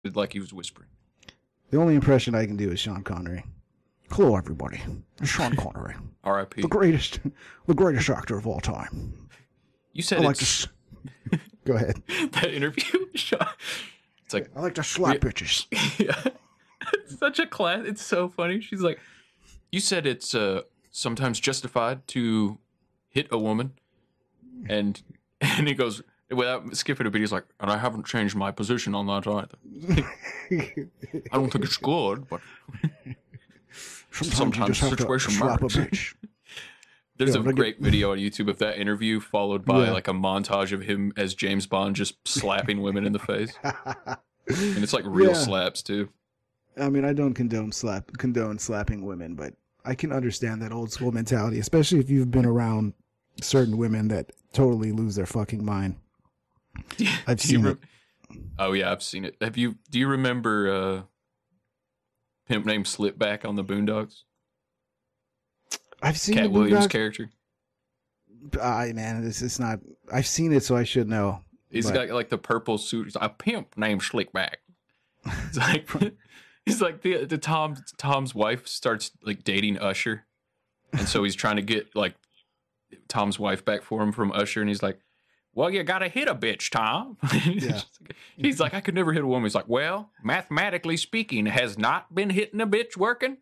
like he was whispering. The only impression I can do is Sean Connery. Hello, everybody. It's Sean Connery, R.I.P. the greatest actor of all time. You said I like to. Go ahead. That interview, Sean. It's like I like to slap bitches. Yeah, it's such a class. It's so funny. She's like, you said it's sometimes justified to hit a woman, and he goes without skipping a beat. He's like, and I haven't changed my position on that either. I don't think it's good, but sometimes you just have to slap a bitch. There's a great video on YouTube of that interview followed by like a montage of him as James Bond just slapping women in the face. And it's like real slaps too. I mean, I don't condone slapping women, but I can understand that old school mentality, especially if you've been around certain women that totally lose their fucking mind. I've seen it. Oh yeah, I've seen it. Do you remember pimp named Slipback on the Boondocks? I've seen Cat Williams' character. Man, this is not. I've seen it, so I should know. He's got like the purple suit. He's like, a pimp named Slickback. It's like he's like the Tom's wife starts like dating Usher, and so he's trying to get like Tom's wife back for him from Usher, and he's like, "Well, you gotta hit a bitch, Tom." Yeah. He's like, "I could never hit a woman." He's like, "Well, mathematically speaking, has not been hitting a bitch working."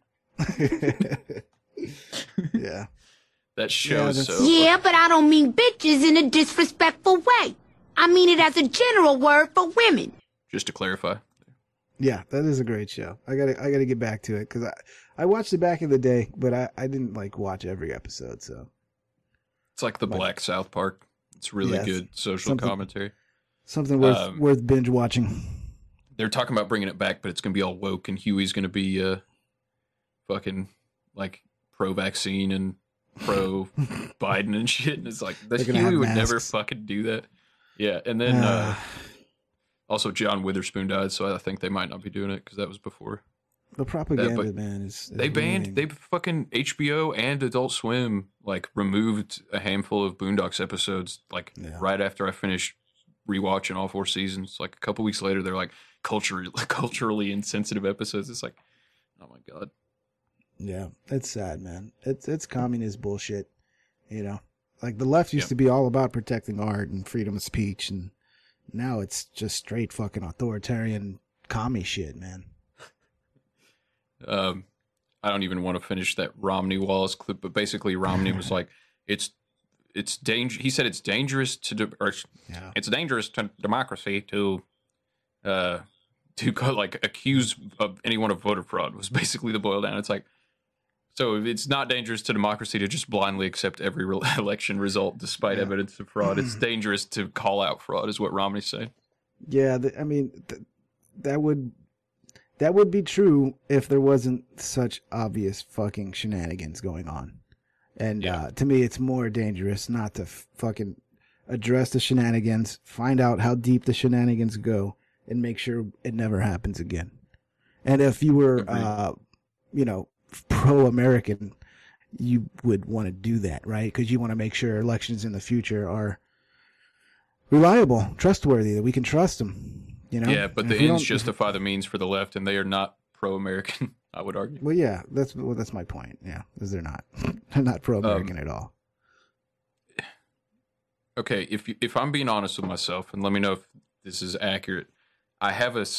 Yeah. That shows so. Yeah, but I don't mean bitches in a disrespectful way. I mean it as a general word for women. Just to clarify. Yeah, that is a great show. I gotta get back to it because I watched it back in the day, but I didn't like watch every episode. So it's like the Black South Park. It's really good social commentary. Something worth binge watching. They're talking about bringing it back, but it's gonna be all woke, and Huey's gonna be fucking like pro-vaccine and pro-Biden and shit. And it's like, Huey would never fucking do that. Yeah, and then also John Witherspoon died, so I think they might not be doing it because that was before. The propaganda, man, is they fucking HBO and Adult Swim like removed a handful of Boondocks episodes like right after I finished rewatching all 4 seasons. Like a couple weeks later, they're like culturally insensitive episodes. It's like, oh my god. Yeah, it's sad, man. It's communist bullshit, you know. Like the left used to be all about protecting art and freedom of speech, and now it's just straight fucking authoritarian commie shit, man. I don't even want to finish that Romney Wallace clip, but basically Romney was like, it's danger. He said it's dangerous it's dangerous to democracy to like accuse of anyone of voter fraud was basically the boil down. It's like, so it's not dangerous to democracy to just blindly accept every election result despite evidence of fraud. It's dangerous to call out fraud, is what Romney's saying. Yeah, I mean, that would be true if there wasn't such obvious fucking shenanigans going on. And to me, it's more dangerous not to fucking address the shenanigans, find out how deep the shenanigans go, and make sure it never happens again. And if you were, pro-American, you would want to do that, right? Because you want to make sure elections in the future are reliable, trustworthy, that we can trust them. You know? Yeah, but the ends justify the means for the left, and they are not pro-American, I would argue. Well, yeah, that's my point. Yeah, because they're not. They're not pro-American at all. Okay, if I'm being honest with myself, and let me know if this is accurate, I'm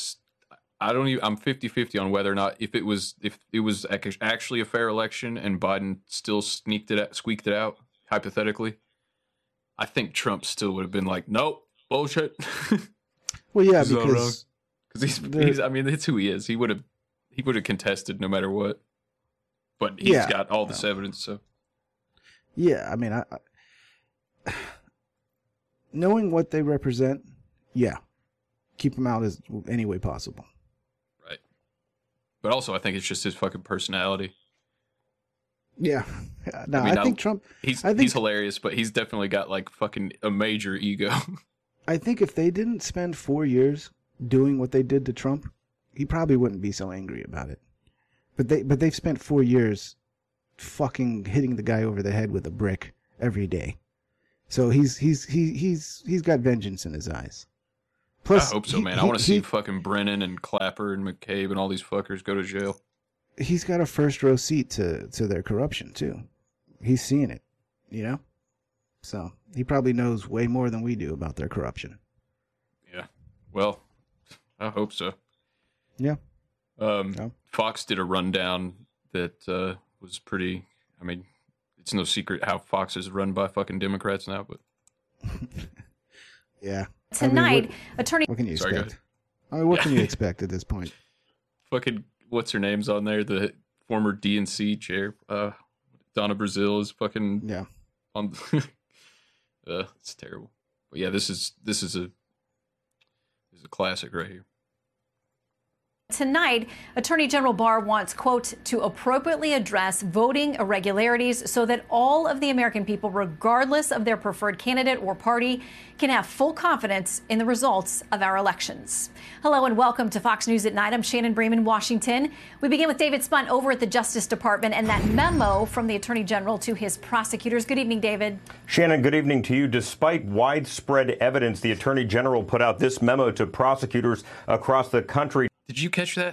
50-50 on whether or not if it was actually a fair election and Biden still squeaked it out, hypothetically, I think Trump still would have been like, nope, bullshit. Well, yeah, because he's I mean, it's who he is. He would have contested no matter what. But he's got all this evidence, so. Yeah, I mean, I knowing what they represent, keep them out as any way possible. Right. But also, I think it's just his fucking personality. Yeah. No, I think Trump... He's hilarious, but he's definitely got, like, fucking a major ego. I think if they didn't spend 4 years doing what they did to Trump, he probably wouldn't be so angry about it. But they've spent 4 years fucking hitting the guy over the head with a brick every day. So he's got vengeance in his eyes. Plus, I hope so, man. I want to see fucking Brennan and Clapper and McCabe and all these fuckers go to jail. He's got a first row seat to their corruption too. He's seeing it, you know? So he probably knows way more than we do about their corruption. Yeah. Well, I hope so. Yeah. Fox did a rundown that was pretty, I mean, it's no secret how Fox is run by fucking Democrats now, but yeah. Tonight, what can you expect? What can you expect at this point? Fucking, what's her name's on there? The former DNC chair, Donna Brazile is fucking on. It's terrible. But yeah, this is a classic right here. Tonight, Attorney General Barr wants, quote, to appropriately address voting irregularities so that all of the American people, regardless of their preferred candidate or party, can have full confidence in the results of our elections. Hello and welcome to Fox News at Night. I'm Shannon Bream in Washington. We begin with David Spunt over at the Justice Department and that memo from the Attorney General to his prosecutors. Good evening, David. Shannon, good evening to you. Despite widespread evidence, the Attorney General put out this memo to prosecutors across the country. Did you catch that?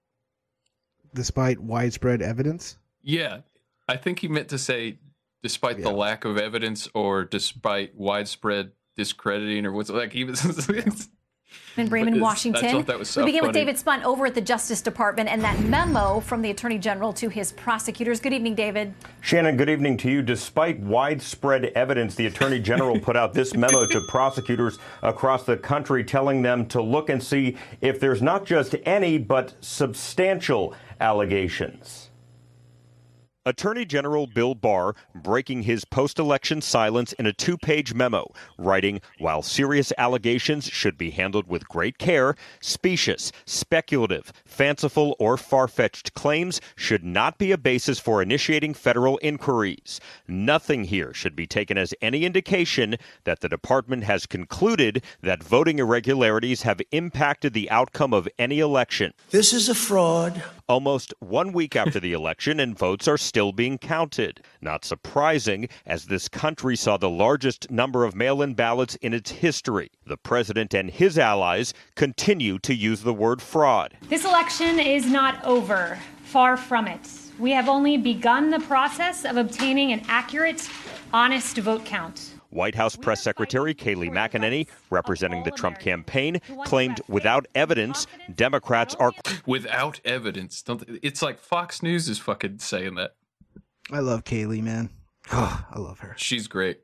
Despite widespread evidence? Yeah. I think he meant to say despite the lack of evidence or despite widespread discrediting or what's like he was in Bremen, Washington. We begin with David Spunt over at the Justice Department and that memo from the Attorney General to his prosecutors. Good evening, David. Shannon, good evening to you. Despite widespread evidence, the Attorney General put out this memo to prosecutors across the country telling them to look and see if there's not just any but substantial allegations. Attorney General Bill Barr breaking his post-election silence in a two-page memo, writing, while serious allegations should be handled with great care, specious, speculative, fanciful, or far-fetched claims should not be a basis for initiating federal inquiries. Nothing here should be taken as any indication that the department has concluded that voting irregularities have impacted the outcome of any election. This is a fraud. Almost 1 week after the election, and votes are still being counted. Not surprising, as this country saw the largest number of mail-in ballots in its history. The president and his allies continue to use the word fraud. This election is not over. Far from it. We have only begun the process of obtaining an accurate, honest vote count. White House Press Secretary Kayleigh McEnany, representing the Trump campaign, claimed without evidence, Democrats are... Without evidence. It's like Fox News is fucking saying that. I love Kayleigh, man. Oh, I love her. She's great.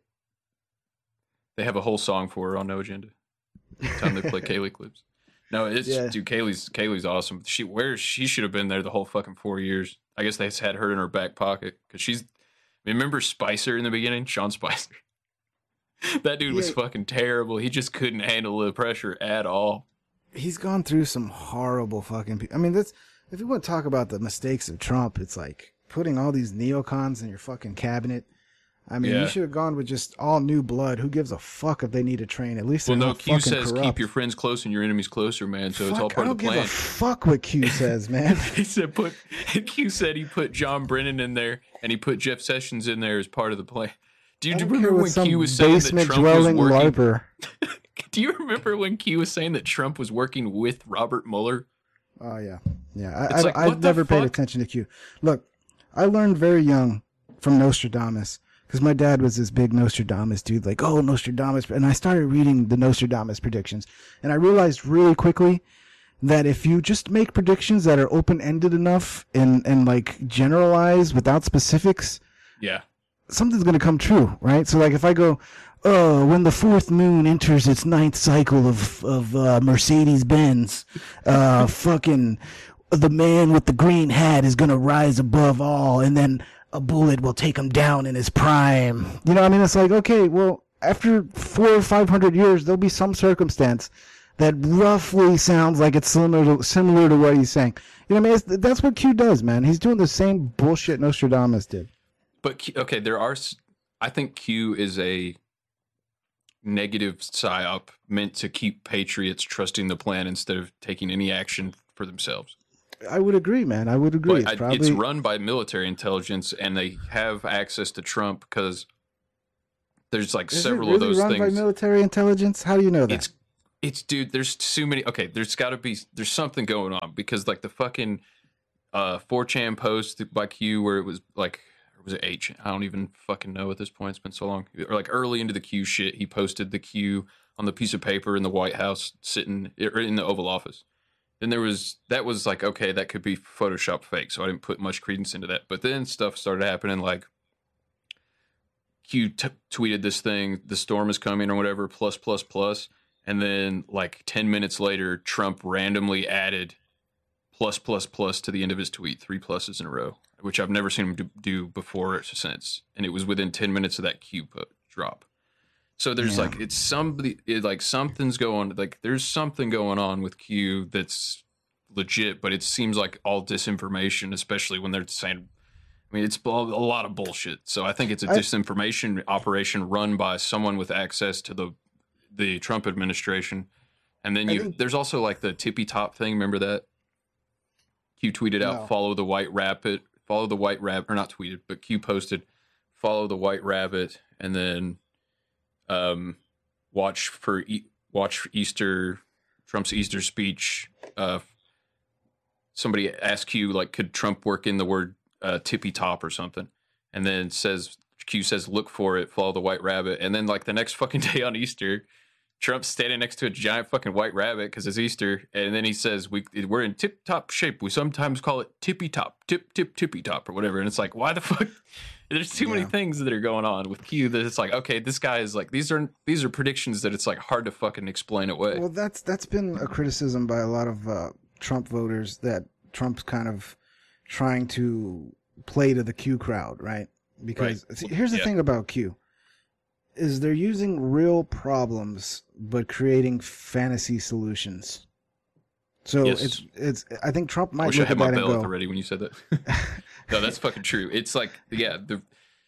They have a whole song for her on No Agenda. Time they play Kayleigh clips. No, it's dude. Kayleigh's awesome. She should have been there the whole fucking 4 years. I guess they just had her in her back pocket because she's. Remember Spicer in the beginning, Sean Spicer. That dude was fucking terrible. He just couldn't handle the pressure at all. He's gone through some horrible fucking people. I mean, that's if you want to talk about the mistakes of Trump, it's like putting all these neocons in your fucking cabinet. I mean, you should have gone with just all new blood. Who gives a fuck if they need to train? At least they're not Q fucking says corrupt. Keep your friends close and your enemies closer, man. So it's all part of the plan. I don't give a fuck what Q says, man. He said Q said he put John Brennan in there and he put Jeff Sessions in there as part of the plan. Do you remember when Q was saying that Trump was working? LARPer. Do you remember when Q was saying that Trump was working with Robert Mueller? Oh yeah. I've never paid attention to Q. Look, I learned very young from Nostradamus because my dad was this big Nostradamus dude. Like, oh, Nostradamus, and I started reading the Nostradamus predictions, and I realized really quickly that if you just make predictions that are open-ended enough and like generalize without specifics, something's going to come true, right? So like if I go, oh, when the fourth moon enters its ninth cycle of Mercedes-Benz, fucking the man with the green hat is going to rise above all, and then a bullet will take him down in his prime. You know what I mean? It's like, okay, well, after 400 or 500 years, there'll be some circumstance that roughly sounds like it's similar to what he's saying. You know what I mean? That's what Q does, man. He's doing the same bullshit Nostradamus did. But, okay, I think Q is a negative psyop meant to keep patriots trusting the plan instead of taking any action for themselves. I would agree, man. I would agree. It's run by military intelligence, and they have access to Trump because there's like several of those things. Is it really run by military intelligence? How do you know that? Dude, there's too many. Okay, there's something going on because like the fucking 4chan post by Q where it was like, or was it H? I don't even fucking know at this point. It's been so long. Or like early into the Q shit, he posted the Q on the piece of paper in the White House sitting in the Oval Office. Then that was like, okay, that could be Photoshop fake. So I didn't put much credence into that. But then stuff started happening like Q tweeted this thing, the storm is coming or whatever, plus. And then like 10 minutes later, Trump randomly added plus to the end of his tweet, 3 pluses in a row, which I've never seen him do before or since. And it was within 10 minutes of that Q drop. So there's something's going, like there's something going on with Q that's legit, but it seems like all disinformation, especially when they're saying, I mean, it's a lot of bullshit. So I think it's a disinformation operation run by someone with access to the Trump administration. And then there's also like the tippy top thing. Remember that? Q tweeted out, follow the white rabbit, or not tweeted, but Q posted, follow the white rabbit. And then, watch Easter, Trump's Easter speech. Somebody asked Q, like, could Trump work in the word, tippy top or something? And then Q says, look for it, follow the white rabbit. And then like the next fucking day on Easter, Trump's standing next to a giant fucking white rabbit because it's Easter, and then he says we're in tip top shape. We sometimes call it tippy top, tippy top, or whatever. And it's like, why the fuck? There's too many things that are going on with Q that it's like, okay, this guy is like, these are predictions that it's like hard to fucking explain away. Well, that's been a criticism by a lot of Trump voters, that Trump's kind of trying to play to the Q crowd, right? Because here's the thing about Q. Is they're using real problems but creating fantasy solutions. So it's I think Trump might look at that and go, already when you said that. No, that's fucking true. It's like, and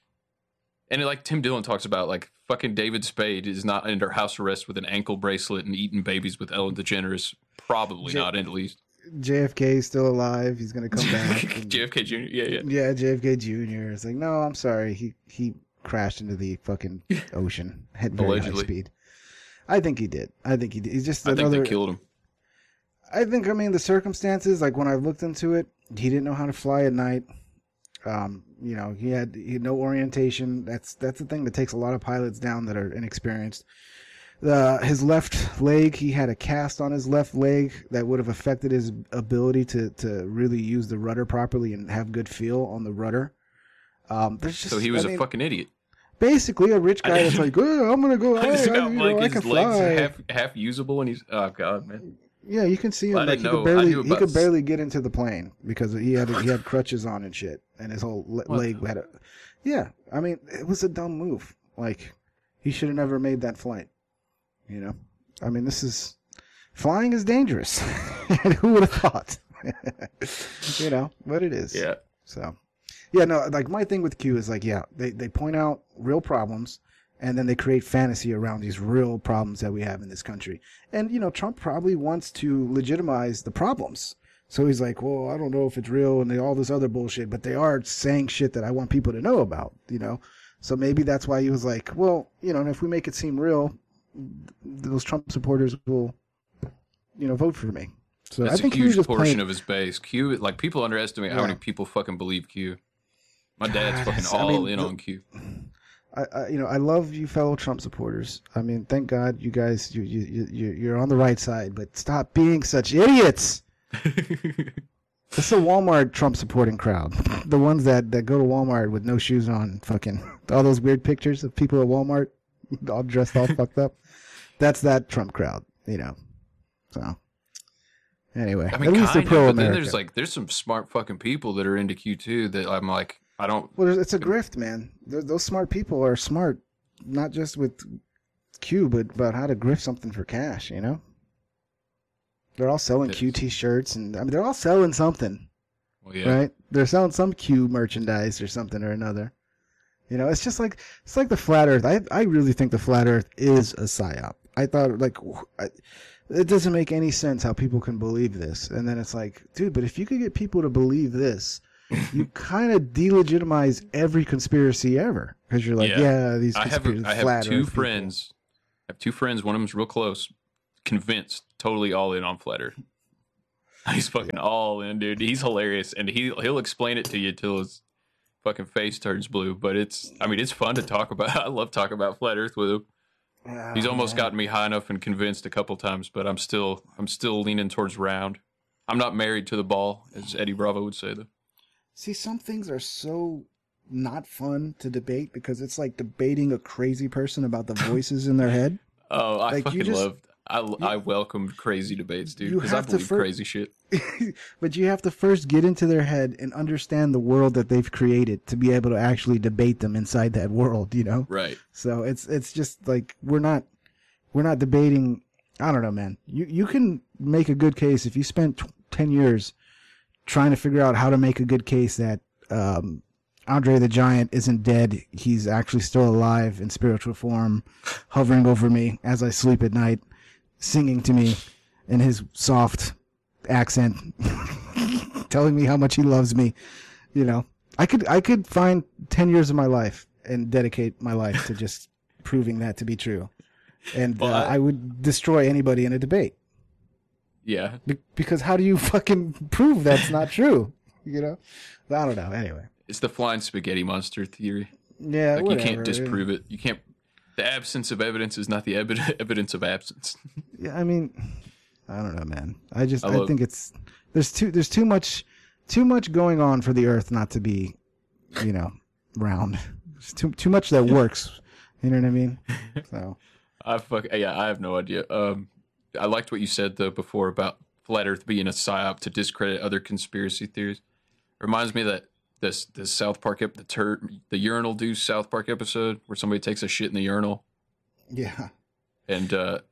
like Tim Dillon talks about, like fucking David Spade is not under house arrest with an ankle bracelet and eating babies with Ellen DeGeneres. Probably not, at least. JFK is still alive. He's going to come back. JFK Jr. Yeah, JFK Jr. It's like, no, I'm sorry. He crashed into the fucking ocean at very high speed. I think he did. He's just I think they killed him. I mean, the circumstances, like when I looked into it, he didn't know how to fly at night. He had no orientation. That's the thing that takes a lot of pilots down that are inexperienced. His left leg, he had a cast on his left leg that would have affected his ability to really use the rudder properly and have good feel on the rudder. So he was a fucking idiot. Basically, a rich guy that's like, oh, I'm gonna go. I can fly. Half usable, and he's oh god, man. Yeah, you can see him. Like he could barely get into the plane because he had crutches on and shit, and his whole leg had a. Yeah, I mean, it was a dumb move. Like, he should have never made that flight. You know, I mean, flying is dangerous. Who would have thought? But it is. Yeah. So. Yeah, no, like my thing with Q is like, they point out real problems and then they create fantasy around these real problems that we have in this country. And, Trump probably wants to legitimize the problems. So he's like, well, I don't know if it's real and all this other bullshit, but they are saying shit that I want people to know about, So maybe that's why he was like, well, and if we make it seem real, those Trump supporters will, vote for me. So that's I think a huge portion of his base. Q, like people underestimate how many people fucking believe Q. My dad's fucking all in on Q. I love you fellow Trump supporters. I mean, thank God you guys, you're on the right side, but stop being such idiots. It's the Walmart Trump supporting crowd. The ones that go to Walmart with no shoes on, fucking all those weird pictures of people at Walmart all dressed all fucked up. That's that Trump crowd, So anyway, I mean, at least they're pro-America. But then there's some smart fucking people that are into Q too that I'm like, I don't. Well, it's a grift, man. Those smart people are smart, not just with Q, but about how to grift something for cash. They're all selling Q T-shirts, and I mean, they're all selling something. Well, yeah. Right? They're selling some Q merchandise or something or another. It's just like the flat Earth. I really think the flat Earth is a psyop. I thought it doesn't make any sense how people can believe this, and then it's like, dude, but if you could get people to believe this. You kind of delegitimize every conspiracy ever because you're like, these conspiracies. I have two friends. I have two friends. One of them's real close. convinced, totally all in on Flat Earth. He's fucking all in, dude. He's hilarious, and he'll explain it to you till his fucking face turns blue. But it's fun to talk about. I love talking about Flat Earth with him. He's almost gotten me high enough and convinced a couple times, but I'm still leaning towards round. I'm not married to the ball, as Eddie Bravo would say, though. See, some things are so not fun to debate because it's like debating a crazy person about the voices in their head. Oh, I welcomed crazy debates, dude, because I believe crazy shit. But you have to first get into their head and understand the world that they've created to be able to actually debate them inside that world, you know? Right. So it's just like we're not debating. I don't know, man. You can make a good case if you spent 10 years trying to figure out how to make a good case that Andre the Giant isn't dead. He's actually still alive in spiritual form, hovering over me as I sleep at night, singing to me in his soft accent, telling me how much he loves me. You know, I could find 10 years of my life and dedicate my life to just proving that to be true. And I would destroy anybody in a debate. Yeah. Because how do you fucking prove that's not true? You know? I don't know. Anyway. It's the flying spaghetti monster theory. Yeah, like whatever. You can't disprove it. You can't. The absence of evidence is not the evidence of absence. Yeah, I mean, I don't know, man. I think it's there's too much going on for the Earth not to be, you know, round. There's too much that works. You know what I mean? So. I have no idea. I liked what you said though before about Flat Earth being a psyop to discredit other conspiracy theories. Reminds me of that this South Park the urinal do South Park episode where somebody takes a shit in the urinal. Yeah. And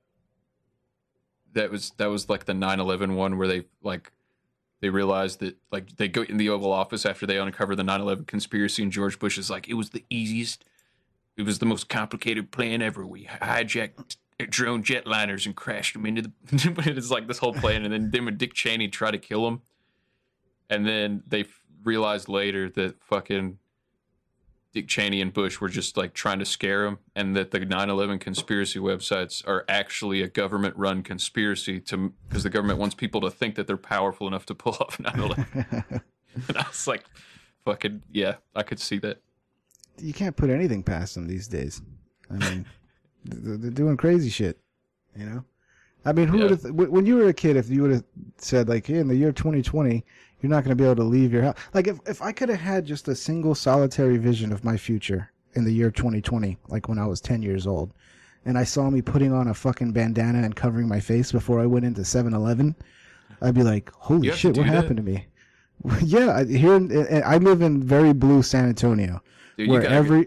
that was like the 9/11 one where they realized that like they go in the Oval Office after they uncover the 9/11 conspiracy and George Bush is like, it was the most complicated plan ever. We hijacked drone jetliners and crashed them into the it's like this whole plan, and then them and Dick Cheney try to kill him, and then they realized later that fucking Dick Cheney and Bush were just like trying to scare him, and that the 9/11 conspiracy websites are actually a government-run conspiracy because the government wants people to think that they're powerful enough to pull off 9/11. And I was like, fucking yeah, I could see that. You can't put anything past them these days. I mean, they're doing crazy shit, you know? I mean, who would have, when you were a kid, if you would have said, like, hey, in the year 2020, you're not going to be able to leave your house. Like, if I could have had just a single solitary vision of my future in the year 2020, like when I was 10 years old, and I saw me putting on a fucking bandana and covering my face before I went into 7-Eleven, I'd be like, holy shit, what happened to me? Yeah, I live in very blue San Antonio. Dude, where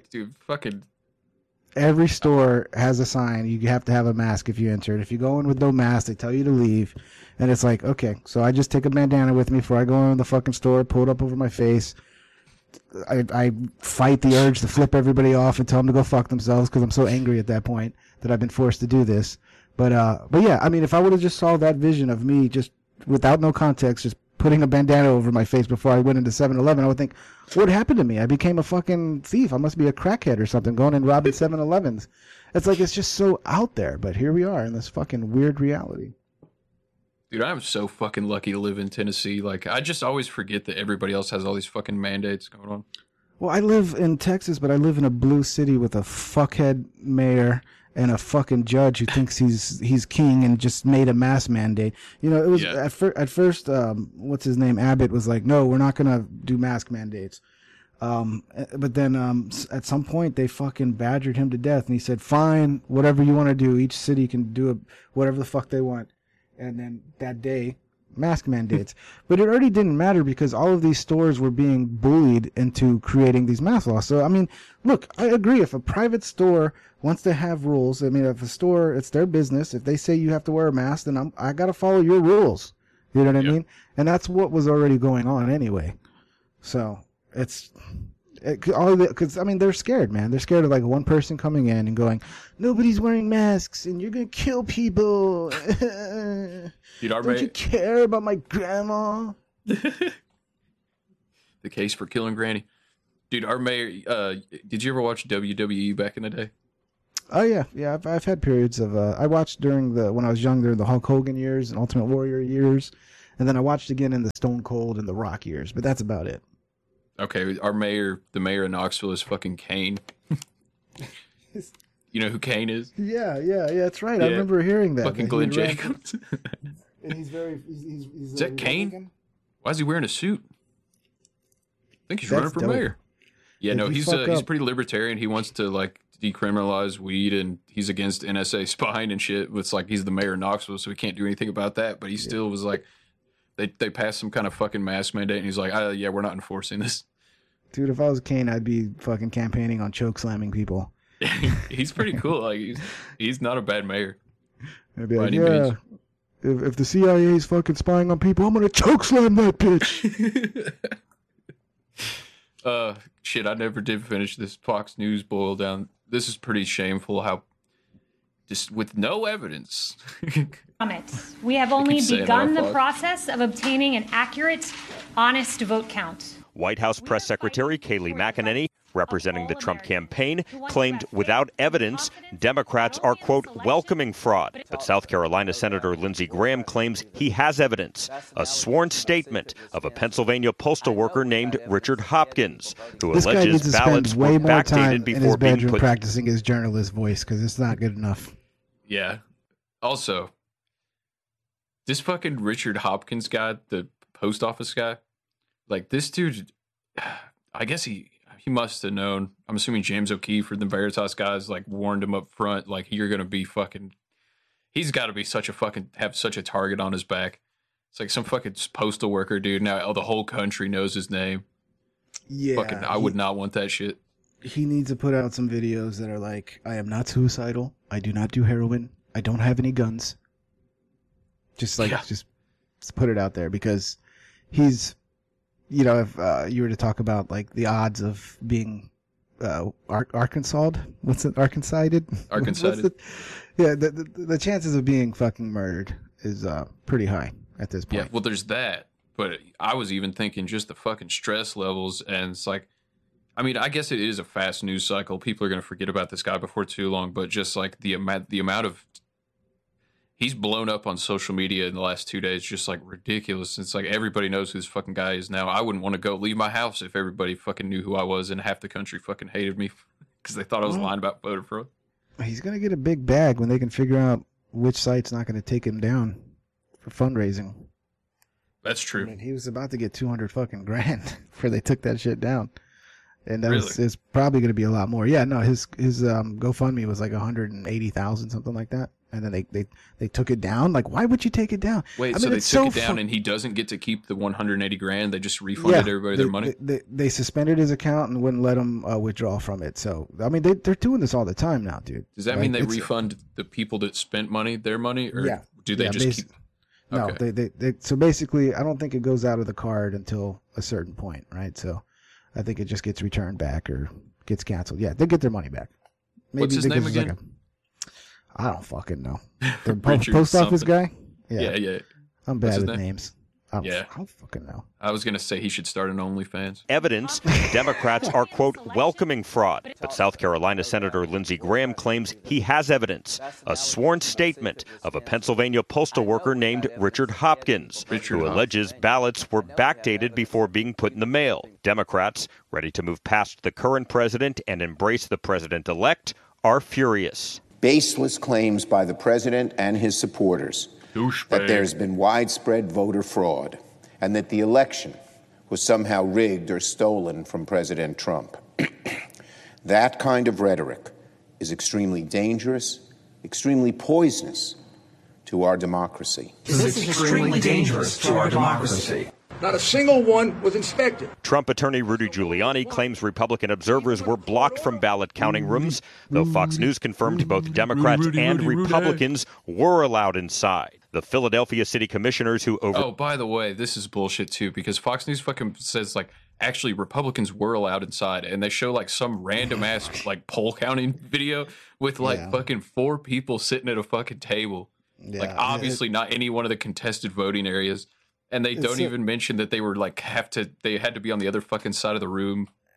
every store has a sign. You have to have a mask if you enter. And if you go in with no mask, they tell you to leave. And it's like, okay, so I just take a bandana with me before I go in the fucking store, pull it up over my face. I fight the urge to flip everybody off and tell them to go fuck themselves because I'm so angry at that point that I've been forced to do this. But yeah, I mean, if I would have just saw that vision of me just without no context, just putting a bandana over my face before I went into 7-Eleven, I would think, what happened to me? I became a fucking thief. I must be a crackhead or something going and robbing 7-Elevens. It's like, it's just so out there, but here we are in this fucking weird reality. Dude, I'm so fucking lucky to live in Tennessee. Like, I just always forget that everybody else has all these fucking mandates going on. Well, I live in Texas, but I live in a blue city with a fuckhead mayor and a fucking judge who thinks he's king and just made a mask mandate. You know, it was at first, what's his name? Abbott was like, no, we're not going to do mask mandates. But then at some point they fucking badgered him to death and he said, fine, whatever you want to do. Each city can do whatever the fuck they want. And then that day, mask mandates. But it already didn't matter because all of these stores were being bullied into creating these mask laws. So, I mean, look, I agree. If a private store wants to have rules, I mean, if a store, it's their business. If they say you have to wear a mask, then I got to follow your rules. You know what I mean? And that's what was already going on anyway. So because I mean, they're scared, man. They're scared of like one person coming in and going, nobody's wearing masks and you're going to kill people. Dude, don't you care about my grandma? The case for killing Granny. Dude, our mayor, did you ever watch WWE back in the day? Oh yeah, yeah. I've had periods of. I watched when I was young during the Hulk Hogan years and Ultimate Warrior years, and then I watched again in the Stone Cold and the Rock years. But that's about it. Okay, the mayor of Knoxville is fucking Kane. You know who Kane is? Yeah, that's right. Yeah. I remember hearing that. Fucking Glenn Jacobs. And he's He's Is that Kane? Why is he wearing a suit? I think he's running for dope. mayor. Yeah, If no, you he's fuck up- pretty libertarian. He wants to like decriminalize weed, and he's against NSA spying and shit. It's like he's the mayor of Knoxville, so he can't do anything about that. But he still was like, they passed some kind of fucking mask mandate, and he's like, yeah, we're not enforcing this. Dude, if I was Kane, I'd be fucking campaigning on choke slamming people. He's pretty cool. Like he's not a bad mayor. I'd be By like, any yeah, means. if the CIA is fucking spying on people, I'm gonna choke slam that bitch. Shit, I never did finish this Fox News boil down. This is pretty shameful how just with no evidence. We have only say it begun on the Fox. process of obtaining an accurate, honest vote count. White House Press Secretary Kayleigh McEnany, representing the Trump campaign, claimed without evidence Democrats are, quote, welcoming fraud. But South Carolina Senator Lindsey Graham claims he has evidence, a sworn statement of a Pennsylvania postal worker named Richard Hopkins, who This guy needs alleges to spend ballots way were more time backdated in before his being bedroom put. practicing his journalist voice because it's not good enough. Yeah. Also, this fucking Richard Hopkins guy, the post office guy, like this dude, I guess he must have known. I'm assuming James O'Keefe or the Veritas guys like warned him up front, like you're gonna be fucking. He's got to be have such a target on his back. It's like some fucking postal worker dude. Now the whole country knows his name. Yeah, Fucking, I would not want that shit. He needs to put out some videos that are like, I am not suicidal. I do not do heroin. I don't have any guns. Just put it out there because he's, if you were to talk about like the odds of being Arkansas, what's it? Arkansided? Yeah, the chances of being fucking murdered is pretty high at this point. Yeah, well, there's that. But I was even thinking just the fucking stress levels, and it's like, I mean, I guess it is a fast news cycle. People are going to forget about this guy before too long, but just like the amount of he's blown up on social media in the last 2 days, just like ridiculous. It's like everybody knows who this fucking guy is now. I wouldn't want to leave my house if everybody fucking knew who I was, and half the country fucking hated me because they thought I was lying about voter fraud. He's going to get a big bag when they can figure out which site's not going to take him down for fundraising. That's true. I mean, he was about to get 200 fucking grand before they took that shit down. And that was it's probably going to be a lot more. Yeah, no, his GoFundMe was like 180,000, something like that. And then they took it down. Like, why would you take it down? Wait, I so mean, they took it down and he doesn't get to keep the 180 grand? They just refunded everybody their money? They suspended his account and wouldn't let him withdraw from it. So, I mean, they're doing this all the time now, dude. Does that mean they refund the people that spent their money? Or do they just keep... No, Okay. they so basically, I don't think it goes out of the card until a certain point, right? So I think it just gets returned back or gets canceled. Yeah, they get their money back. What's his name again? I don't fucking know. The Richard post office something. guy? Yeah. I'm What's bad his with name? names. I don't fucking know. I was going to say he should start an OnlyFans. Evidence Democrats are, quote, welcoming fraud. But South Carolina Senator Lindsey Graham claims he has evidence, a sworn statement of a Pennsylvania postal worker named Richard Hopkins, who alleges ballots were backdated before being put in the mail. Democrats, ready to move past the current president and embrace the president-elect, are furious. Baseless claims by the president and his supporters that there's been widespread voter fraud and that the election was somehow rigged or stolen from President Trump. That kind of rhetoric is extremely dangerous, extremely poisonous to our democracy. This is extremely dangerous to our democracy. Not a single one was inspected. Trump attorney Rudy Giuliani claims Republican observers were blocked from ballot counting rooms, though Fox News confirmed both Democrats and Republicans were allowed inside. The Philadelphia city commissioners who Oh, by the way, this is bullshit too, because Fox News fucking says like actually Republicans were allowed inside, and they show like some random ass like poll counting video with like fucking 4 people sitting at a fucking table. Like obviously not any one of the contested voting areas. And they don't even mention that they were like they had to be on the other fucking side of the room.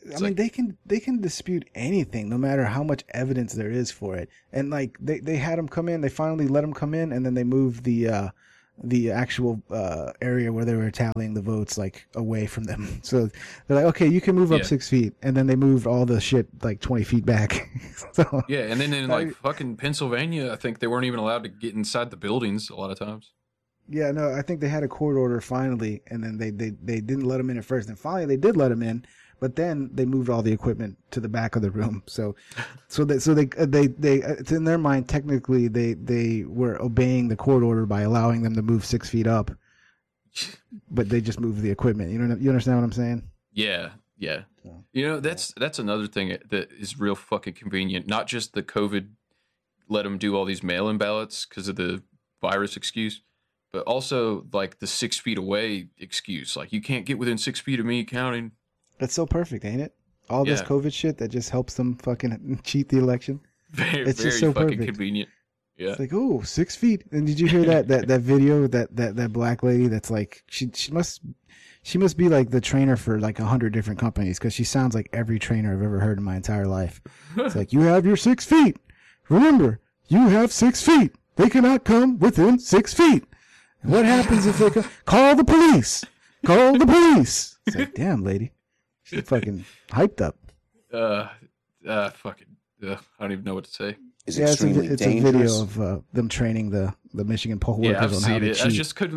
I mean, they can dispute anything, no matter how much evidence there is for it. And like they had him come in, they finally let him come in, and then they moved the actual area where they were tallying the votes like away from them. So they're like, okay, you can move up 6 feet, and then they moved all the shit like 20 feet back. So, yeah, and then in like fucking Pennsylvania, I think they weren't even allowed to get inside the buildings a lot of times. Yeah, no, I think they had a court order finally, and then they didn't let him in at first, and finally they did let him in, but then they moved all the equipment to the back of the room. So they it's in their mind technically they were obeying the court order by allowing them to move 6 feet up, but they just moved the equipment. You understand what I'm saying? Yeah. You know, that's another thing that is real fucking convenient. Not just the COVID let them do all these mail-in ballots because of the virus excuse, but also like the 6 feet away excuse. Like, you can't get within 6 feet of me counting. That's so perfect, ain't it? All this COVID shit that just helps them fucking cheat the election. It's very just so fucking perfect. Convenient. Yeah. It's like, oh, 6 feet. And did you hear that video, that black lady that's like, she must be like the trainer for like 100 different companies, because she sounds like every trainer I've ever heard in my entire life. It's like, you have your 6 feet. Remember, you have 6 feet. They cannot come within 6 feet. And what happens if they come? Call the police. Call the police. It's like, damn, lady. She's fucking hyped up. Fucking, I don't even know what to say. It's a video of them training the Michigan poll workers on how to cheat. I just couldn't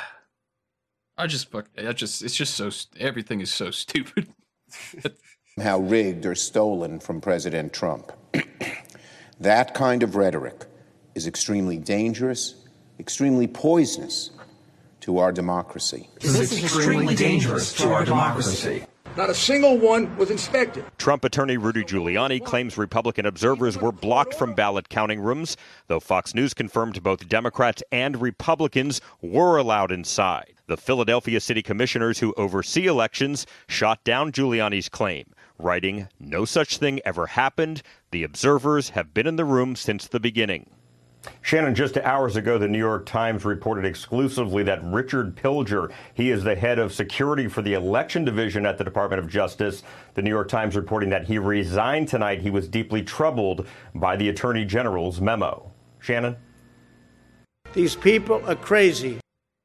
it's just so, everything is so stupid. How rigged or stolen from President Trump. That kind of rhetoric is extremely dangerous, extremely poisonous to our democracy. This is extremely dangerous to our democracy. Not a single one was inspected. Trump attorney Rudy Giuliani claims Republican observers were blocked from ballot counting rooms, though Fox News confirmed both Democrats and Republicans were allowed inside. The Philadelphia city commissioners who oversee elections shot down Giuliani's claim, writing, "No such thing ever happened. The observers have been in the room since the beginning." Shannon, just hours ago, the New York Times reported exclusively that Richard Pilger, he is the head of security for the election division at the Department of Justice. The New York Times reporting that he resigned tonight. He was deeply troubled by the Attorney General's memo. Shannon? These people are crazy.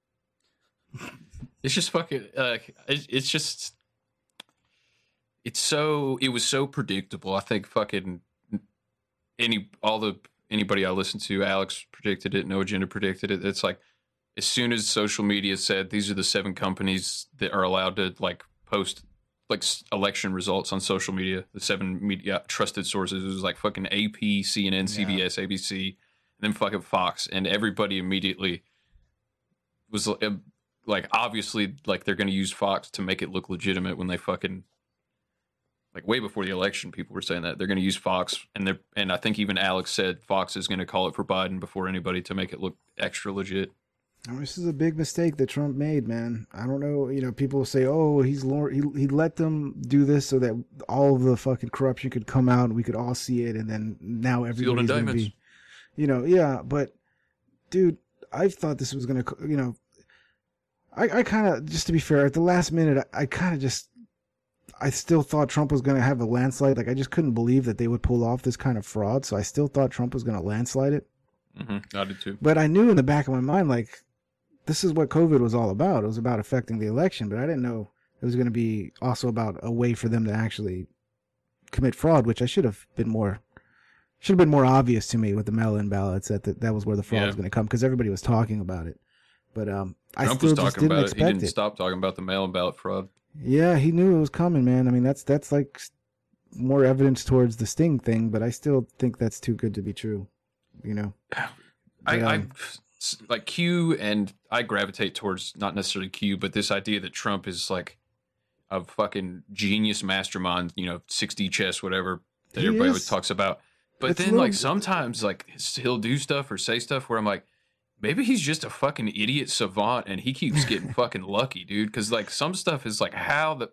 It's just fucking, it was so predictable. I think fucking anybody I listened to, Alex predicted it, No Agenda predicted it. It's like, as soon as social media said these are the 7 companies that are allowed to like post like election results on social media, the 7 media trusted sources, it was like fucking AP, CNN, CBS, ABC, and then fucking Fox, and everybody immediately was like, obviously, like they're going to use Fox to make it look legitimate when they fucking, like way before the election, people were saying that they're going to use Fox, and I think even Alex said Fox is going to call it for Biden before anybody to make it look extra legit. This is a big mistake that Trump made, man. I don't know. You know, people say, "Oh, he let them do this so that all of the fucking corruption could come out and we could all see it, and then now everybody's going to be, you know, yeah." But, dude, I thought this was going to, you know, I kind of, just to be fair, at the last minute, I still thought Trump was going to have a landslide. Like, I just couldn't believe that they would pull off this kind of fraud. So I still thought Trump was going to landslide it. Mm-hmm. I did too. But I knew in the back of my mind, like, this is what COVID was all about. It was about affecting the election, but I didn't know it was going to be also about a way for them to actually commit fraud, which should have been more obvious to me with the mail-in ballots that was where the fraud was going to come, because everybody was talking about it. But I still just didn't expect it. He didn't stop talking about the mail-in ballot fraud. Yeah, he knew it was coming, man. I mean, that's like more evidence towards the Sting thing, but I still think that's too good to be true, you know? I like Q, and I gravitate towards not necessarily Q, but this idea that Trump is like a fucking genius mastermind, you know, 6D chess, whatever, that everybody always talks about. But then, like, sometimes, like, he'll do stuff or say stuff where I'm like, maybe he's just a fucking idiot savant and he keeps getting fucking lucky, dude. Because, like, some stuff is like,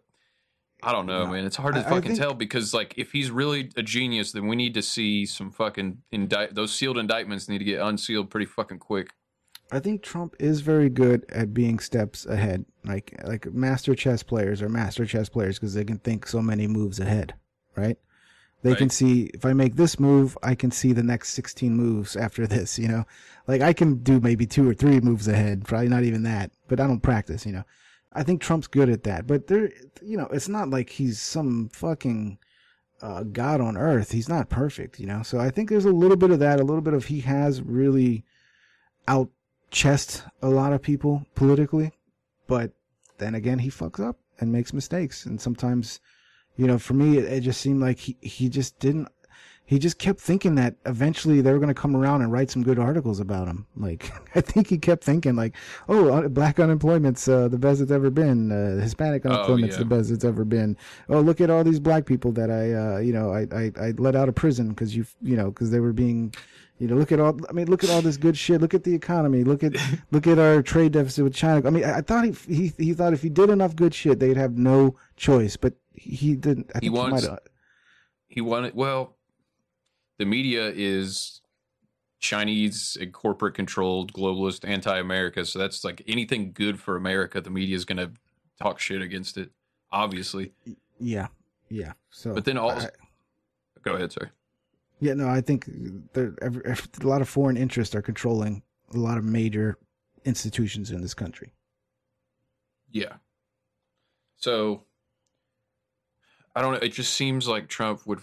I don't know, man. It's hard to fucking tell, because, like, if he's really a genius, then we need to see some fucking those sealed indictments need to get unsealed pretty fucking quick. I think Trump is very good at being steps ahead Like master chess players are master chess players because they can think so many moves ahead, right? They can see, if I make this move, I can see the next 16 moves after this, you know? Like, I can do maybe 2 or 3 moves ahead, probably not even that, but I don't practice, you know? I think Trump's good at that, but there, you know, it's not like he's some fucking god on earth. He's not perfect, you know? So I think there's a little bit of that, a little bit of he has really out-chessed a lot of people politically, but then again, he fucks up and makes mistakes, and sometimes... You know, for me, it just seemed like he just kept thinking that eventually they were going to come around and write some good articles about him. Like, I think he kept thinking like, oh, black unemployment's the best it's ever been. Hispanic unemployment's the best it's ever been. Oh, look at all these black people that I let out of prison because because they were being, look at all this good shit. Look at the economy. Look at our trade deficit with China. I mean, I thought he thought if he did enough good shit, they'd have no choice, but he didn't. I think he wanted. Well, the media is Chinese and corporate controlled, globalist, anti-America. So that's like anything good for America, the media is going to talk shit against it. Obviously. Yeah. So, but then also, go ahead, sorry. Yeah, no, I think a lot of foreign interests are controlling a lot of major institutions in this country. Yeah. So, I don't know. It just seems like Trump would.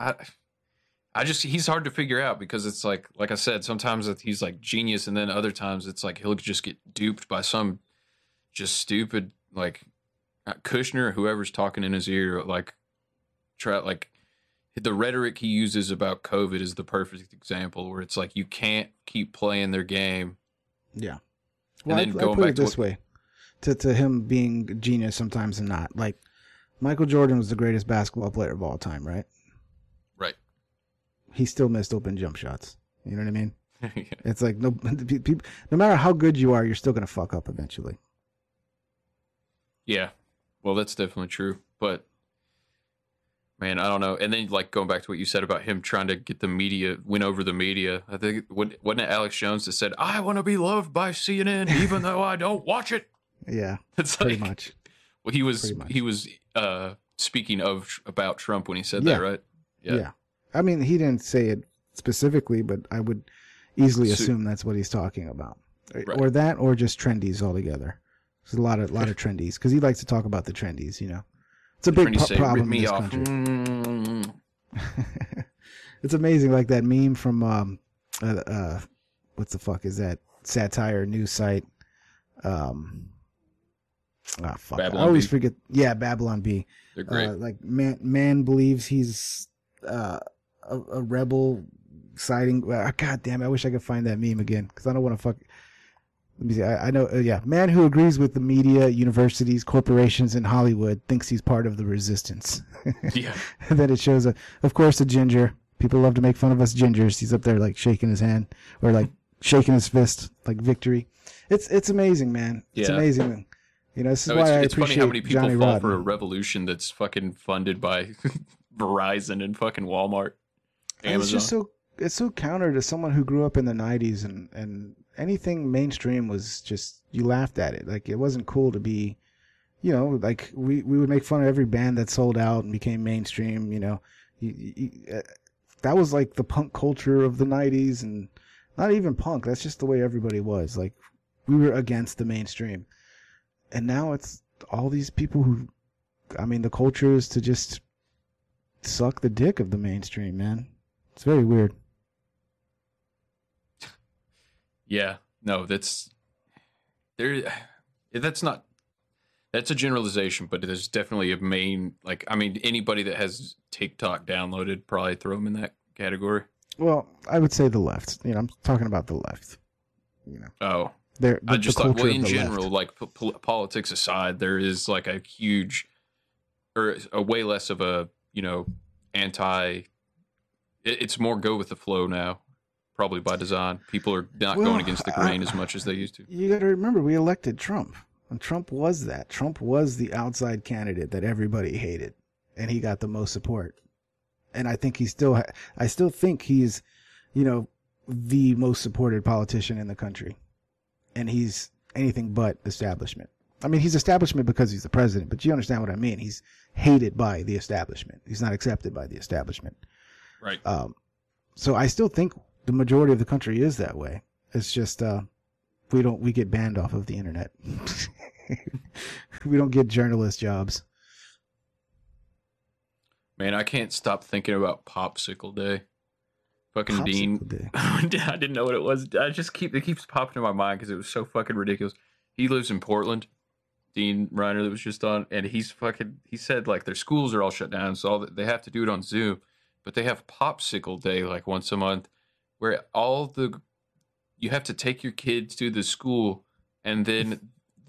He's hard to figure out because it's like I said, sometimes he's like genius, and then other times it's like he'll just get duped by some just stupid like Kushner, whoever's talking in his ear, like the rhetoric he uses about COVID is the perfect example where it's like you can't keep playing their game. Yeah. Well, and then I put it this way, to him being genius sometimes and not. Like Michael Jordan was the greatest basketball player of all time, right? Right. He still missed open jump shots. You know what I mean? Yeah. It's like no matter how good you are, you're still gonna fuck up eventually. Yeah. Well, that's definitely true, but. Man, I don't know. And then, like, going back to what you said about him trying to get the media, win over the media. I think, wasn't it Alex Jones that said, I want to be loved by CNN even though I don't watch it? Yeah, it's pretty like, much. Well, he was speaking about Trump when he said that, right? Yeah. I mean, he didn't say it specifically, but I would easily assume that's what he's talking about. Right. Or that, or just trendies altogether. There's a lot of trendies, because he likes to talk about the trendies, you know. It's a big problem in this country. It's amazing, like that meme from what the fuck is that satire news site? Fuck, I always forget. Yeah, Babylon Bee. They're great. Like man believes he's a rebel citing. God damn it! I wish I could find that meme again because I don't want to fuck. Let me see. I know. Man who agrees with the media, universities, corporations, and Hollywood thinks he's part of the resistance. Yeah. And then it shows, of course, a ginger. People love to make fun of us gingers. He's up there like shaking his hand or like shaking his fist, like victory. It's amazing, man. It's amazing. You know, this is why I appreciate It's funny how many people Johnny fall Rodman. for a revolution that's fucking funded by Verizon and fucking Walmart, Amazon. It's just it's so counter to someone who grew up in the 90s and anything mainstream was just, you laughed at it. Like, it wasn't cool to be, you know, like we would make fun of every band that sold out and became mainstream, you know. That was like the punk culture of the 90s, and not even punk. That's just the way everybody was. Like, we were against the mainstream. And now it's all these people who, I mean, the culture is to just suck the dick of the mainstream, man. It's very weird. Yeah, no, that's a generalization, but there's definitely a main, like, I mean, anybody that has TikTok downloaded probably throw them in that category. Well, I would say the left. You know, I'm talking about the left. You know. Oh, I just thought, well, in general, like politics aside, there is like a huge, or a way less of a, you know, it's more go with the flow now. Probably by design. People are not going against the grain as much as they used to. You got to remember, we elected Trump. And Trump was that. Trump was the outside candidate that everybody hated. And he got the most support. And I think I still think he's, you know, the most supported politician in the country. And he's anything but establishment. I mean, he's establishment because he's the president, but you understand what I mean. He's hated by the establishment. He's not accepted by the establishment. Right. So I still think the majority of the country is that way. It's just we get banned off of the internet. We don't get journalist jobs. Man, I can't stop thinking about Popsicle Day. Fucking Popsicle Dean. Day. I didn't know what it was. It keeps popping in my mind because it was so fucking ridiculous. He lives in Portland. Dean Reiner that was just on, and he said like their schools are all shut down, so they have to do it on Zoom, but they have Popsicle Day like once a month, where you have to take your kids to the school, and then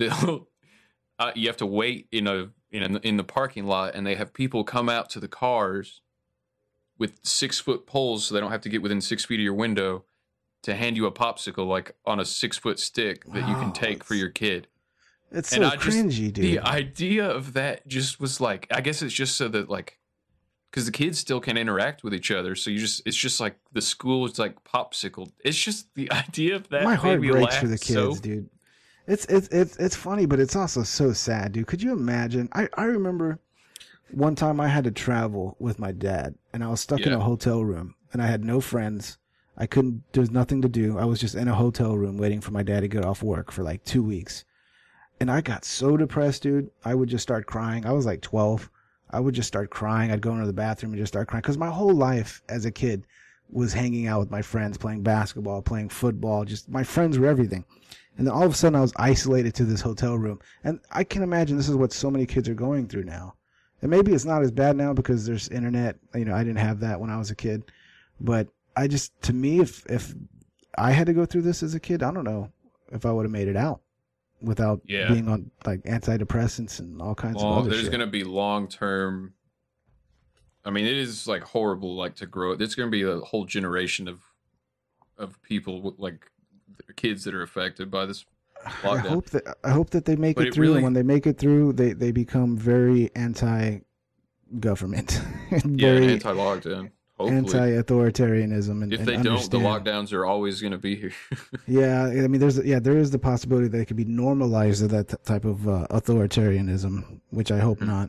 you have to wait in the parking lot, and they have people come out to the cars with 6-foot poles, so they don't have to get within 6 feet of your window, to hand you a popsicle like on a 6-foot stick that you can take for your kid. It's so cringy, dude. The idea of that just was like, I guess it's just so that like, because the kids still can interact with each other. So it's just like the school is like Popsicle. It's just the idea of that. My heart made me breaks laugh for the kids, dude. It's funny, but it's also so sad, dude. Could you imagine? I remember one time I had to travel with my dad, and I was stuck in a hotel room, and I had no friends. There's nothing to do. I was just in a hotel room waiting for my dad to get off work for like 2 weeks. And I got so depressed, dude. I would just start crying. I was like 12. I would just start crying. I'd go into the bathroom and just start crying. Because my whole life as a kid was hanging out with my friends, playing basketball, playing football. Just my friends were everything. And then all of a sudden I was isolated to this hotel room. And I can imagine this is what so many kids are going through now. And maybe it's not as bad now because there's internet. You know, I didn't have that when I was a kid. But to me, if I had to go through this as a kid, I don't know if I would have made it out without being on like antidepressants and all kinds of other there's shit. going to be long-term. I mean, it is like horrible, like to grow. There's going to be a whole generation of people like kids that are affected by this lockdown. I hope that they make it through. And when they make it through, they become very anti-government, anti-lockdown. Anti-authoritarianism, and if they don't, the lockdowns are always going to be here. Yeah, I mean, there is the possibility that it could be normalized of that type of authoritarianism, which I hope not.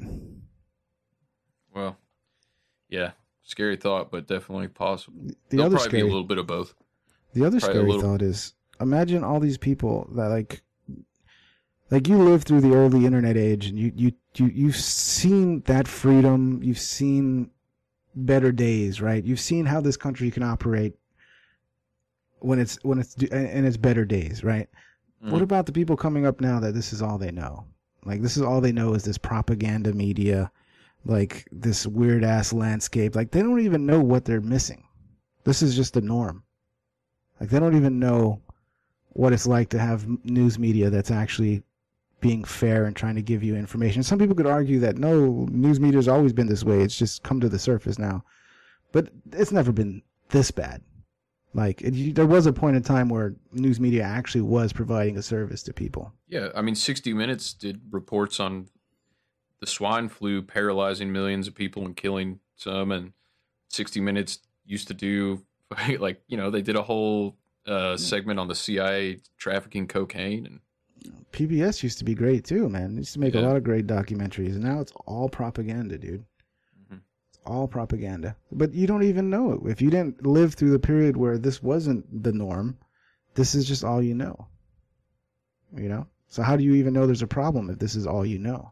Well, yeah, scary thought, but definitely possible. There'll probably be a little bit of both. The other scary thought is, imagine all these people that like you lived through the early internet age, and you've seen that freedom, you've seen better days, right? You've seen how this country can operate when it's in its better days, right? What about the people coming up now that this is all they know? Like, this is all they know is this propaganda media, like this weird ass landscape. Like, they don't even know what they're missing. This is just the norm. Like, they don't even know what it's like to have news media that's actually being fair and trying to give you information. Some people could argue that no, news media has always been this way. It's just come to the surface now. But it's never been this bad. Like, there was a point in time where news media actually was providing a service to people. Yeah, I mean, 60 Minutes did reports on the swine flu paralyzing millions of people and killing some, and 60 Minutes used to do, like, you know, they did a whole segment on the CIA trafficking cocaine, and PBS used to be great too, man. It used to make a lot of great documentaries, and now it's all propaganda, dude. It's all propaganda. But you don't even know it. If you didn't live through the period where this wasn't the norm, this is just all you know. You know? So how do you even know there's a problem if this is all you know?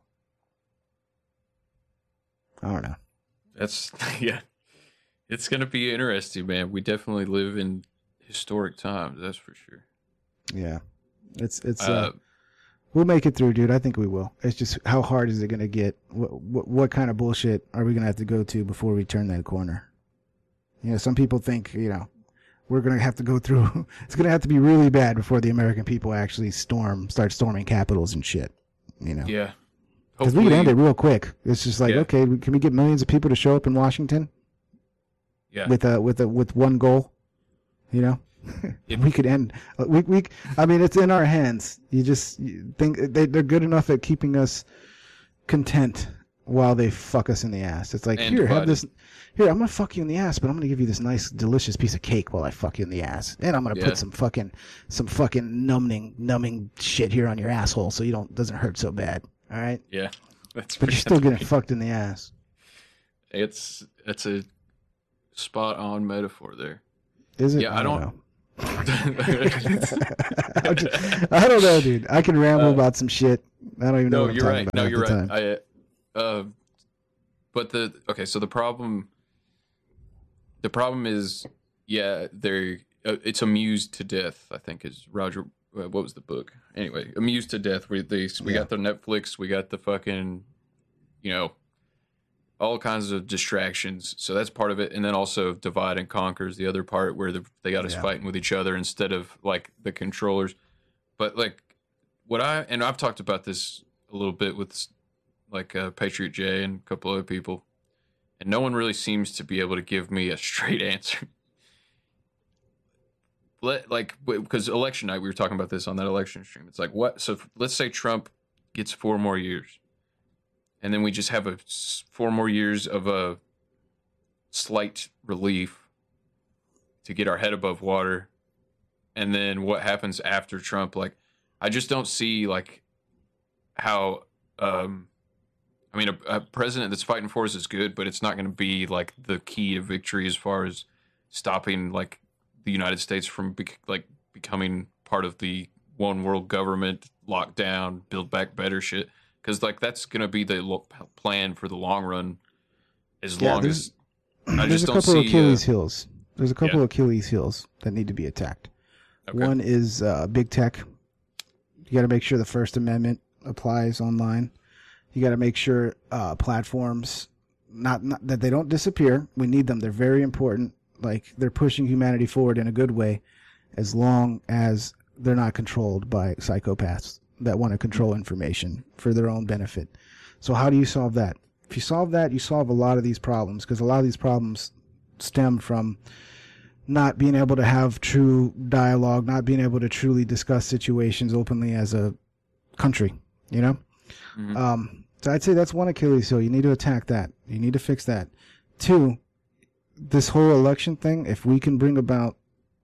I don't know. That's, it's going to be interesting, man. We definitely live in historic times, that's for sure. Yeah. It's we'll make it through, dude. I think we will. It's just, how hard is it going to get? What kind of bullshit are we going to have to go to before we turn that corner? You know, some people think, you know, we're going to have to go through, it's going to have to be really bad before the American people actually start storming capitals and shit, you know? Yeah. Because we can end it real quick. It's just like, okay, can we get millions of people to show up in Washington? Yeah. With one goal, you know? We could end. I mean, it's in our hands. You think they're good enough at keeping us content while they fuck us in the ass. It's like, And here, have divided. this. Here, I'm gonna fuck you in the ass, but I'm gonna give you this nice, delicious piece of cake while I fuck you in the ass, and I'm gonna Yeah. put some fucking numbing shit here on your asshole so you doesn't hurt so bad. All right, Yeah, that's but you're still getting fucked in the ass. It's a spot on metaphor there. Is it? Yeah, I don't. know. I don't know, dude. I can ramble about some shit. I don't even know No, what I'm you're talking right. about No, at you're the right. time. But so the problem is, yeah, it's Amused to Death, I think is Roger. What was the book? Anyway, Amused to Death. We got the Netflix, we got the fucking, all kinds of distractions. So that's part of it, and then also Divide and Conquer is the other part where they got us fighting with each other instead of like the controllers. But like I've talked about this a little bit with like Patriot J and a couple other people, and no one really seems to be able to give me a straight answer. Because election night, we were talking about this on that election stream. It's like, what? So let's say Trump gets 4 more years, and then we just have 4 more years of a slight relief to get our head above water. And then what happens after Trump? Like, I just don't see like how, a president that's fighting for us is good, but it's not going to be like the key to victory as far as stopping like the United States from becoming part of the one world government, lockdown, build back better shit. Because like that's going to be the plan for the long run. Long as I there's just a don't couple see of Achilles heels. There's a couple yeah. of Achilles heels that need to be attacked. Okay. One is big tech. You got to make sure the First Amendment applies online. You got to make sure platforms not that they don't disappear. We need them. They're very important. Like they're pushing humanity forward in a good way, as long as they're not controlled by psychopaths that want to control information for their own benefit. So how do you solve that? If you solve that, you solve a lot of these problems, because a lot of these problems stem from not being able to have true dialogue, not being able to truly discuss situations openly as a country, Mm-hmm. So I'd say that's one Achilles heel. You need to attack that. You need to fix that. 2, this whole election thing, if we can bring about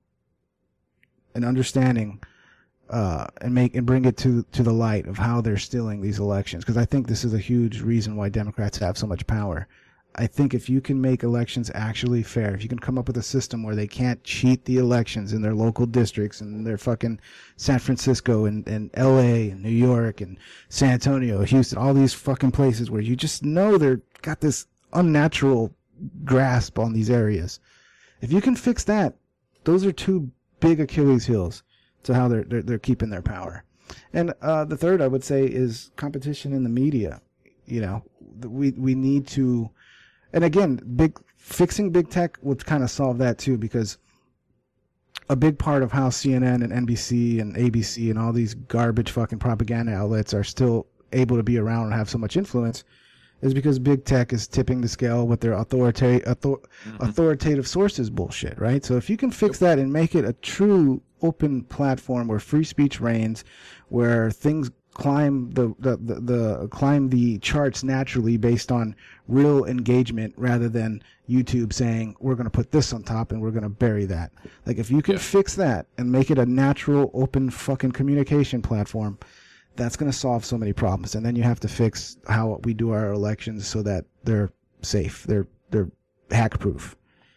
an understanding and bring it to the light of how they're stealing these elections, because I think this is a huge reason why Democrats have so much power. I think if you can make elections actually fair, if you can come up with a system where they can't cheat the elections in their local districts and their fucking San Francisco and LA and New York and San Antonio, Houston, all these fucking places where you just know they're got this unnatural grasp on these areas. If you can fix that, those are 2 big Achilles heels to how they're keeping their power. And the third, I would say, is competition in the media. We need to, and again, fixing big tech would kind of solve that too, because a big part of how CNN and NBC and ABC and all these garbage fucking propaganda outlets are still able to be around and have so much influence is because big tech is tipping the scale with their authoritative sources bullshit, right? So if you can fix that and make it a true open platform where free speech reigns, where things climb the charts naturally based on real engagement rather than YouTube saying we're going to put this on top and we're going to bury that. Like if you can fix that and make it a natural open fucking communication platform, that's going to solve so many problems. And then you have to fix how we do our elections so that they're safe, they're hack proof.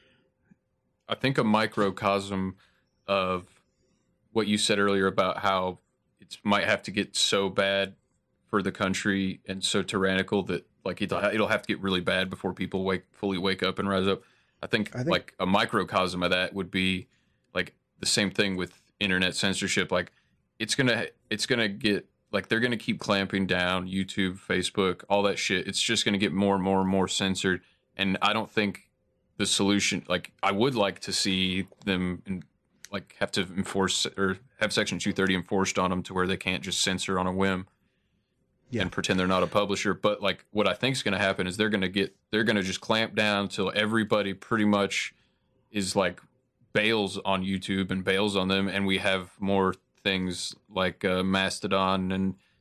I think a microcosm of what you said earlier about how it might have to get so bad for the country and so tyrannical that like it'll have to get really bad before people fully wake up and rise up. I think like a microcosm of that would be like the same thing with internet censorship. Like it's gonna get like they're gonna keep clamping down YouTube, Facebook, all that shit. It's just gonna get more and more and more censored. And I don't think the solution, like I would like to see them like have to enforce or have Section 230 enforced on them to where they can't just censor on a whim and pretend they're not a publisher. But like what I think is going to happen is they're going to just clamp down till everybody pretty much is like bails on YouTube and bails on them. And we have more things like Mastodon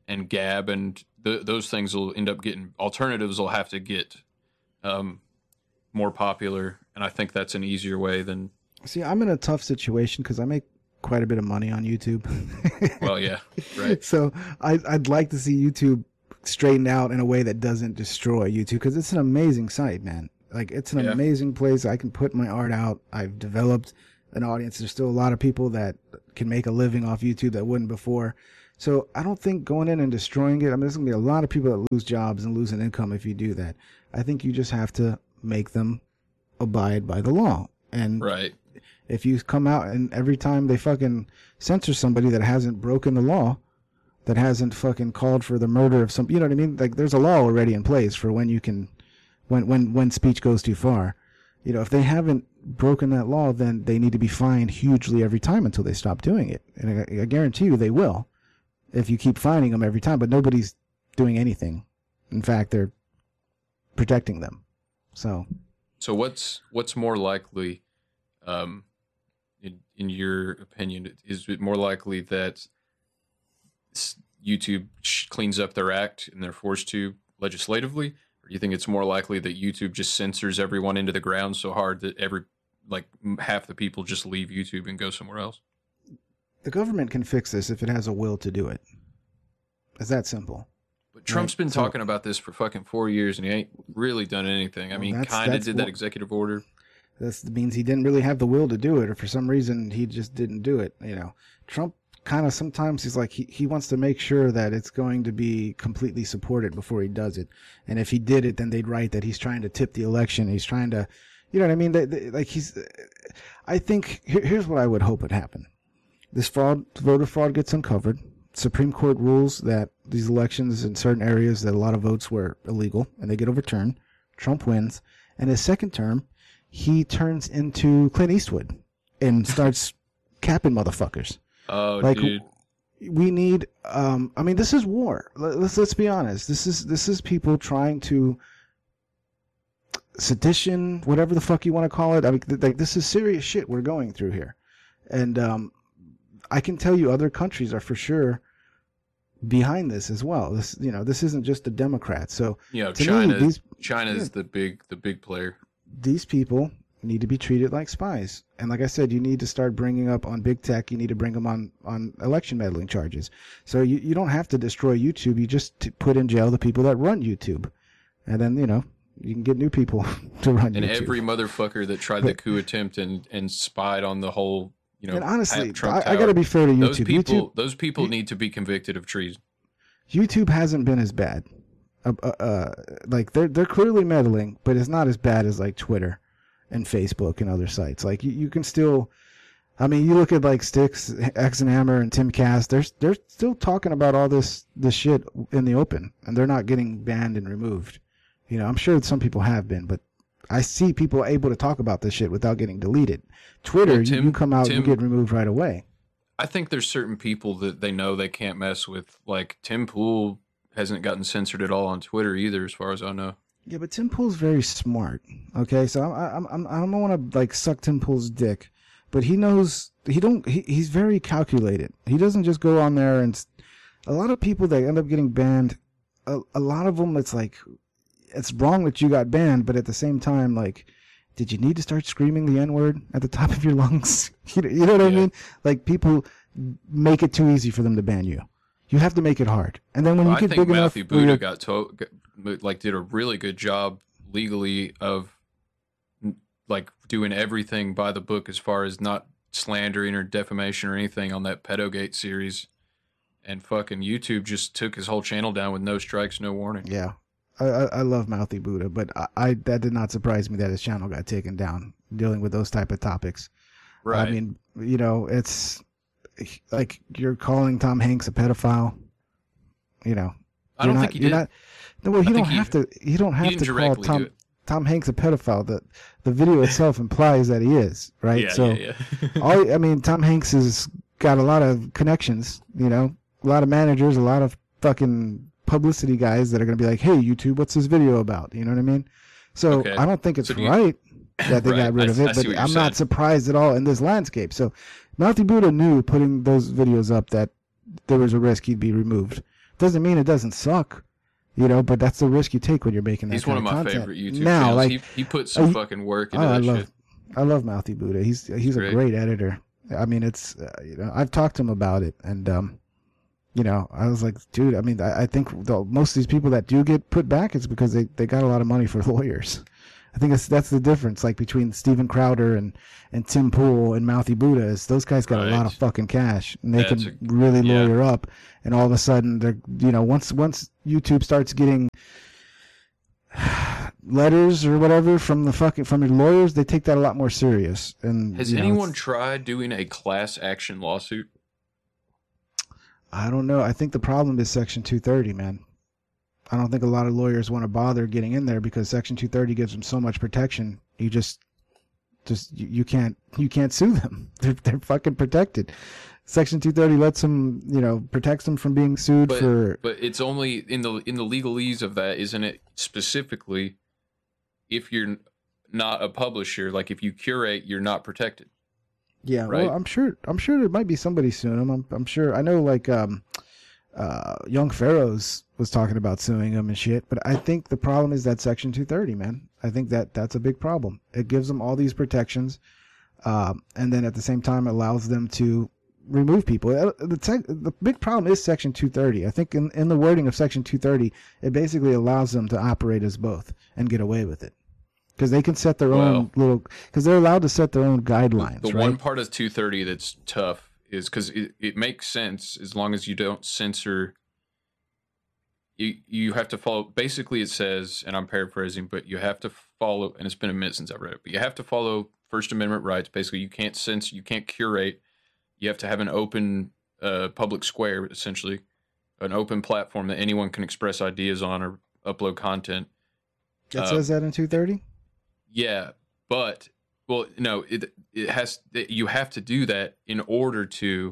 and Gab and those things will end up getting, alternatives will have to get more popular, and I think that's an easier way than. See, I'm in a tough situation because I make quite a bit of money on YouTube. Well, yeah, right. So I'd like to see YouTube straightened out in a way that doesn't destroy YouTube, because it's an amazing site, man. Like, it's an amazing place. I can put my art out. I've developed an audience. There's still a lot of people that can make a living off YouTube that wouldn't before. So I don't think going in and destroying it, I mean, there's going to be a lot of people that lose jobs and lose an income if you do that. I think you just have to make them abide by the law. And right. If you come out and every time they fucking censor somebody that hasn't broken the law, that hasn't fucking called for the murder of some, you know what I mean? Like, there's a law already in place for when you can, when speech goes too far. You know, if they haven't broken that law, then they need to be fined hugely every time until they stop doing it. And I guarantee you they will if you keep fining them every time, but nobody's doing anything. In fact, they're protecting them. So what's more likely, in your opinion? Is it more likely that YouTube cleans up their act and they're forced to legislatively, or do you think it's more likely that YouTube just censors everyone into the ground so hard that half the people just leave YouTube and go somewhere else? The government can fix this if it has a will to do it. It's that simple. But Trump's been talking about this for fucking 4 years, and he ain't really done anything. I mean, kind of did that executive order. That means he didn't really have the will to do it, or for some reason he just didn't do it. You know, Trump kind of sometimes he's like, he wants to make sure that it's going to be completely supported before he does it. And if he did it, then they'd write that he's trying to tip the election. He's trying to, you know what I mean? I think here's what I would hope would happen. This voter fraud gets uncovered. Supreme Court rules that these elections in certain areas that a lot of votes were illegal, and they get overturned. Trump wins. And his second term, he turns into Clint Eastwood and starts capping motherfuckers. Oh, like, dude. We need, I mean, this is war. Let's be honest. This is people trying to sedition, whatever the fuck you want to call it. I mean, like, this is serious shit we're going through here. And, I can tell you other countries are for sure behind this as well. This isn't just the Democrats. So, China is the big player. These people need to be treated like spies. And like I said, you need to start bringing up on big tech. You need to bring them on election meddling charges. So you don't have to destroy YouTube. You just put in jail the people that run YouTube. And then, you can get new people to run YouTube. And every motherfucker that tried the coup attempt and spied on the whole, and honestly, I got to be fair to YouTube. Those people need to be convicted of treason. YouTube hasn't been as bad. Like they're clearly meddling, but it's not as bad as like Twitter and Facebook and other sites. Like you can still, I mean, you look at like Styx, X and Hammer, and Timcast. They're still talking about all this shit in the open, and they're not getting banned and removed. I'm sure some people have been, but I see people able to talk about this shit without getting deleted. Twitter, you come out, you get removed right away. I think there's certain people that they know they can't mess with. Like Tim Pool hasn't gotten censored at all on Twitter either, as far as I know. Yeah, but Tim Pool's very smart. Okay, so I don't want to like suck Tim Pool's dick, but he knows he's very calculated. He doesn't just go on there and a lot of people that end up getting banned. A lot of them, it's like it's wrong that you got banned, but at the same time, like, did you need to start screaming the N-word at the top of your lungs? You know what I mean? Like, people make it too easy for them to ban you. You have to make it hard. And then when you get big enough... I think Matthew Buddha did a really good job legally of, like, doing everything by the book as far as not slandering or defamation or anything on that Pedogate series. And fucking YouTube just took his whole channel down with no strikes, no warning. Yeah. I love Mouthy Buddha, but that did not surprise me that his channel got taken down dealing with those type of topics. Right. I mean, it's like you're calling Tom Hanks a pedophile. I don't think he did. Well, you don't have to call Tom Hanks a pedophile. The video itself implies that he is, right? Yeah. Tom Hanks has got a lot of connections, a lot of managers, a lot of fucking publicity guys that are going to be like, hey, YouTube, what's this video about? You know what I mean? So I don't think it's right that they got rid of it, but I'm not surprised at all in this landscape. So Mouthy Buddha knew putting those videos up that there was a risk he'd be removed. Doesn't mean it doesn't suck, but that's the risk you take when you're making that He's kind one of my content. favorite YouTube now, channels. like, He puts some fucking work into that shit. I love Mouthy Buddha. He's a great editor. I mean, it's I've talked to him about it, and I was like, dude. I mean, I think most of these people that do get put back, it's because they got a lot of money for lawyers. I think that's the difference, like between Steven Crowder and Tim Pool and Mouthy Buddha. Is those guys got a lot of fucking cash, and they can really lawyer up. And all of a sudden, they're once YouTube starts getting letters or whatever from your lawyers, they take that a lot more serious. And has anyone tried doing a class action lawsuit? I don't know. I think the problem is Section 230, man. I don't think a lot of lawyers want to bother getting in there because Section 230 gives them so much protection. You you can't sue them. They're fucking protected. Section 230 lets them, protects them from being sued But it's only in the legalese of that, isn't it? Specifically, if you're not a publisher, like if you curate, you're not protected. Yeah, right? Well, I'm sure there might be somebody suing them. I'm sure. I know, like Young Pharaohs was talking about suing them and shit. But I think the problem is that Section 230, man. I think that's a big problem. It gives them all these protections, and then at the same time allows them to remove people. The big problem is Section 230. I think in the wording of Section 230, it basically allows them to operate as both and get away with it. Because they can set their own because they're allowed to set their own guidelines. The one part of 230 that's tough is because it makes sense as long as you don't censor. You have to follow. Basically, it says, and I'm paraphrasing, but you have to follow. And it's been a minute since I've read it, but you have to follow First Amendment rights. Basically, you can't censor, you can't curate. You have to have an open public square, essentially, an open platform that anyone can express ideas on or upload content. It says that in 230. Yeah, but no, it has. You have to do that in order to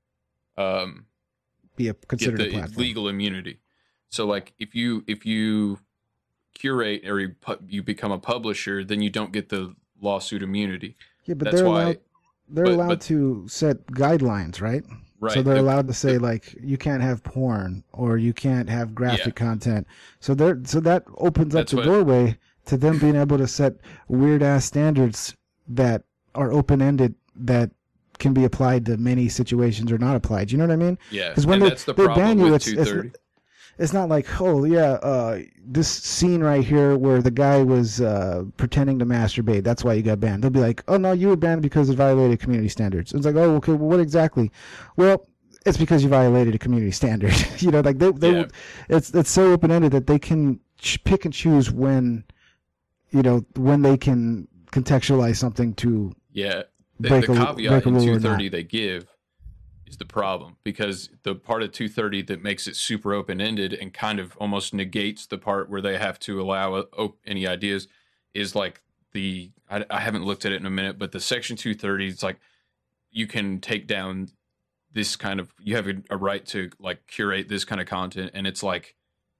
be considered get a the platform. Legal immunity. So, like, if you curate or you become a publisher, then you don't get the lawsuit immunity. Yeah, but that's why they're allowed to set guidelines, right? Right. So they're allowed to say like you can't have porn or you can't have graphic content. So that opens up the doorway to them being able to set weird ass standards that are open ended that can be applied to many situations or not applied. You know what I mean? Yeah. Because when that's the problem with 230. It's not like, this scene right here where the guy was pretending to masturbate, that's why you got banned. They'll be like, oh, no, you were banned because it violated community standards. It's like, oh, okay, well, what exactly? Well, it's because you violated a community standard. It's so open-ended that they can pick and choose when they can contextualize something to the caveat in 230 they give is the problem, because the part of 230 that makes it super open-ended and kind of almost negates the part where they have to allow any ideas is like I haven't looked at it in a minute, but the Section 230 is like you can take down this kind of, you have a right to like curate this kind of content, and it's like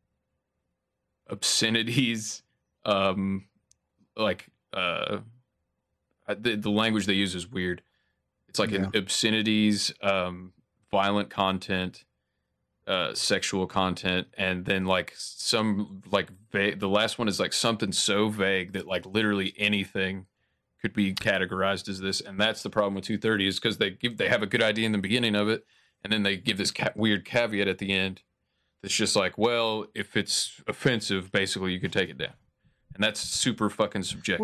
obscenities, the language they use is weird. It's like obscenities, violent content, sexual content, and then like some like the last one is like something so vague that like literally anything could be categorized as this. And that's the problem with 230 is because they have a good idea in the beginning of it, and then they give this weird caveat at the end that's just like, well, if it's offensive, basically you could take it down, and that's super fucking subjective. Well,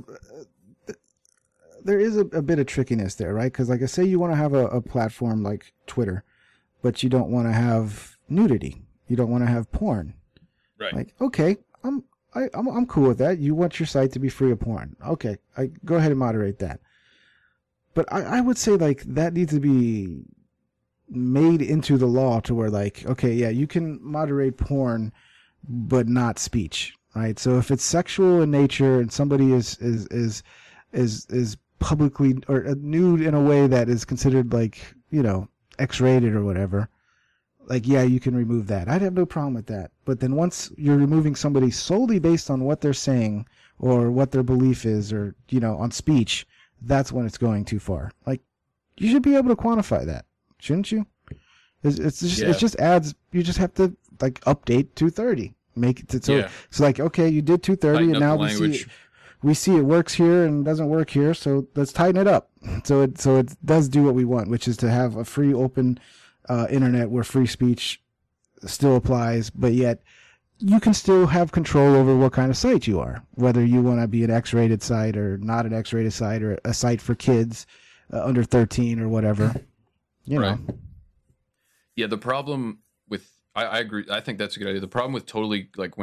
there is a bit of trickiness there, right? Because like I say, you want to have a platform like Twitter, but you don't want to have nudity. You don't want to have porn. Right. Like, okay, I'm cool with that. You want your site to be free of porn. Okay, go ahead and moderate that. But I would say like that needs to be made into the law to where like, okay, yeah, you can moderate porn, but not speech, right? So if it's sexual in nature and somebody is publicly or nude in a way that is considered like, X-rated or whatever, like, yeah, you can remove that. I'd have no problem with that. But then once you're removing somebody solely based on what they're saying or what their belief is or, on speech, that's when it's going too far. Like, you should be able to quantify that, shouldn't you? It's just adds. You just have to like update 230. Make it so it's like, okay, you did 230 and now we see it works here and doesn't work here, so let's tighten it up. So it does do what we want, which is to have a free, open internet where free speech still applies, but yet you can still have control over what kind of site you are, whether you want to be an X-rated site or not an X-rated site or a site for kids under 13 or whatever. You know. Yeah, the problem with I agree. I think that's a good idea. The problem with totally like